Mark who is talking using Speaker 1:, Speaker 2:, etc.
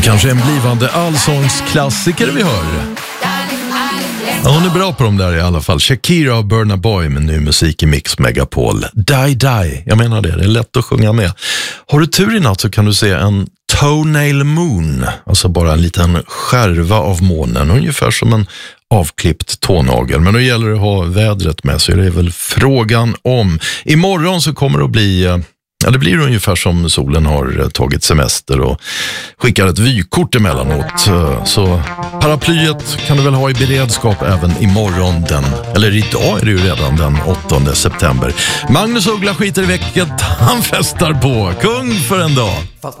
Speaker 1: Kanske en blivande allsångsklassiker vi hör. Ja, hon är bra på dem där i alla fall. Shakira och Burna Boy med ny musik i Mix Megapol. Die Die, jag menar det är lätt att sjunga med. Har du tur i natt så kan du se en toenail moon, alltså bara en liten skärva av månen, ungefär som en avklippt tånagel. Men då gäller det att ha vädret med sig, det är väl frågan om. Imorgon så kommer det att bli... Ja, det blir ungefär som solen har tagit semester och skickar ett vykort emellanåt. Så paraplyet kan du väl ha i beredskap även imorgon eller idag är det ju redan den 8 september. Magnus Uggla skiter i vecket, han festar på. Kung för en dag.